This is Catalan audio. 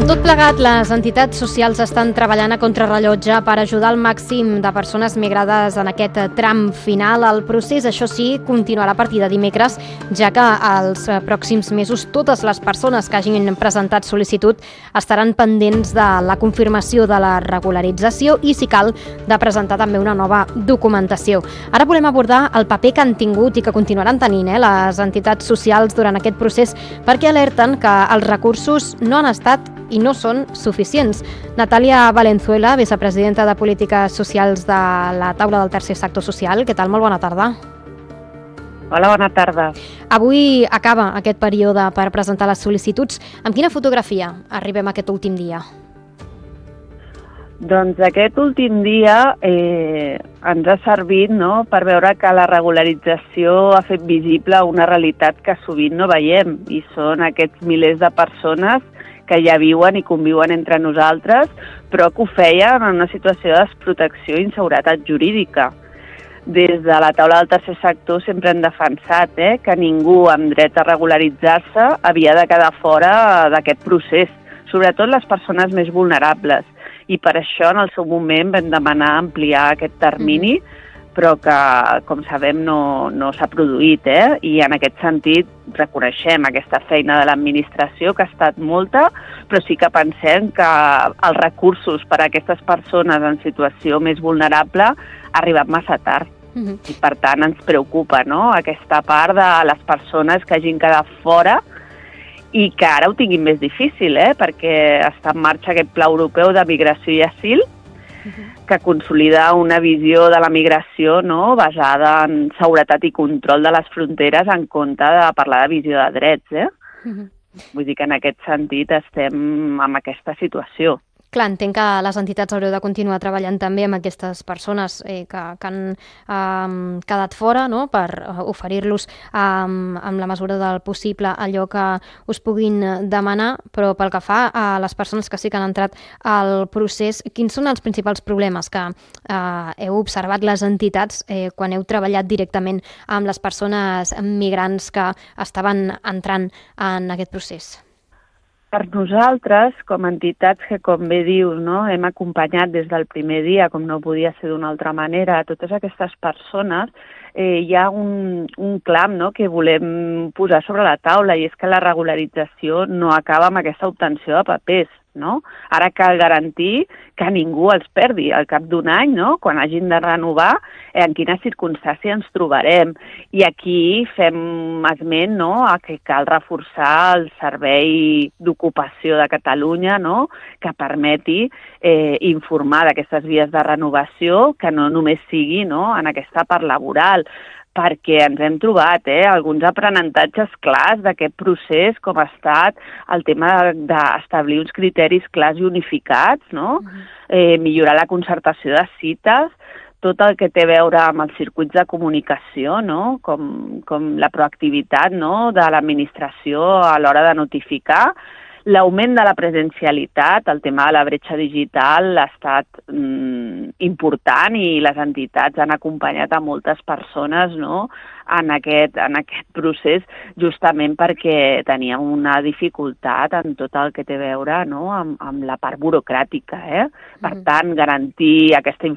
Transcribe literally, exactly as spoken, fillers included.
tot plegat, les entitats socials estan treballant a contrarrellotge per ajudar al màxim de persones migrades en aquest tram final. El procés, això sí, continuarà a partir de dimecres, ja que als pròxims mesos totes les persones que hagin presentat sol·licitud estaran pendents de la confirmació de la regularització i, si cal, de presentar també una nova documentació. Ara volem abordar el paper que han tingut i que continuaran tenint eh, les entitats socials durant aquest procés, perquè alerten que els recursos no han estat i no són suficients. Natàlia Valenzuela, vicepresidenta de Polítiques Socials de la Taula del Tercer Sector Social. Què tal? Molt bona tarda. Hola, bona tarda. Avui acaba aquest període per presentar les sol·licituds. Amb quina fotografia arribem a aquest últim dia? Doncs aquest últim dia eh, ens ha servit no, per veure que la regularització ha fet visible una realitat que sovint no veiem, i són aquests milers de persones que ja viuen i conviuen entre nosaltres, però que ho feien en una situació de desprotecció i inseguretat jurídica. Des de la taula del tercer sector sempre hem defensat eh, que ningú amb dret a regularitzar-se havia de quedar fora d'aquest procés, sobretot les persones més vulnerables. I per això en el seu moment vam demanar ampliar aquest termini, però que, com sabem, no, no s'ha produït. Eh? I en aquest sentit reconeixem aquesta feina de l'administració, que ha estat molta, però sí que pensem que els recursos per a aquestes persones en situació més vulnerable ha arribat massa tard. Uh-huh. I per tant ens preocupa no? aquesta part de les persones que hagin quedat fora i que ara ho tinguin més difícil, eh? perquè està en marxa aquest Pla Europeu de Migració i Asil, que consolida una visió de la migració no? basada en seguretat i control de les fronteres en compte de parlar de visió de drets. Eh? Uh-huh. Vull dir que en aquest sentit estem en aquesta situació. Clar, entenc que les entitats haureu de continuar treballant també amb aquestes persones eh, que, que han eh, quedat fora, no? per eh, oferir-los eh, amb la mesura del possible allò que us puguin demanar, però pel que fa a les persones que sí que han entrat al procés, quins són els principals problemes que eh, heu observat les entitats eh, quan heu treballat directament amb les persones migrants que estaven entrant en aquest procés? Per nosaltres, com a entitats que, com bé dius, no, hem acompanyat des del primer dia, com no podia ser d'una altra manera, a totes aquestes persones, eh, hi ha un, un clam no, que volem posar sobre la taula, i és que la regularització no acaba amb aquesta obtenció de papers. No? Ara cal garantir que ningú els perdi al cap d'un any, no? quan hagin de renovar, eh, en quines circumstàncies ens trobarem. I aquí fem esment no? a que cal reforçar el servei d'ocupació de Catalunya, no? que permeti eh, informar d'aquestes vies de renovació, que no només sigui no? en aquesta part laboral, perquè ens hem trobat eh, alguns aprenentatges clars d'aquest procés, com ha estat el tema d'establir uns criteris clars i unificats, no? eh, millorar la concertació de cites, tot el que té a veure amb els circuits de comunicació, no? com, com la proactivitat no? de l'administració a l'hora de notificar. L'augment de la presencialitat, el tema de la bretxa digital ha estat mm, important, i les entitats han acompanyat a moltes persones no? en, aquest, en aquest procés, justament perquè teníem una dificultat en tot el que té a veure no? amb, amb la part burocràtica. Eh? Per tant, garantir aquesta